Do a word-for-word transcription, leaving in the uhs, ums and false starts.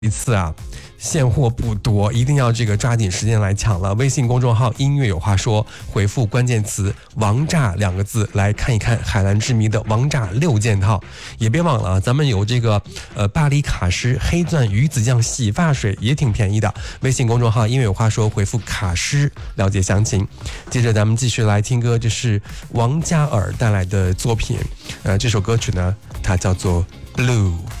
一次啊，现货不多，一定要这个抓紧时间来抢了。微信公众号音乐有话说，回复关键词王炸两个字来看一看海蓝之谜的王炸六件套。也别忘了啊，咱们有这个呃巴黎卡诗黑钻鱼子酱洗发水也挺便宜的。微信公众号音乐有话说，回复卡诗了解详情。接着咱们继续来听歌，这是王嘉尔带来的作品，呃这首歌曲呢它叫做 Blue。